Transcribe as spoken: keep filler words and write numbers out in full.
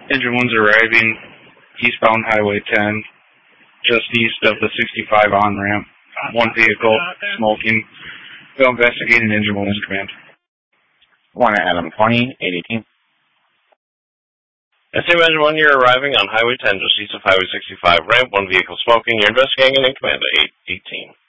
Engine one's arriving eastbound Highway ten, just east of the sixty-five on-ramp. One vehicle smoking. Go investigating. Engine one is command. One Adam twenty, eight eighteen. S M Engine one, you're arriving on Highway ten, just east of Highway sixty-five ramp. One vehicle smoking. You're investigating and in command at eight eighteen.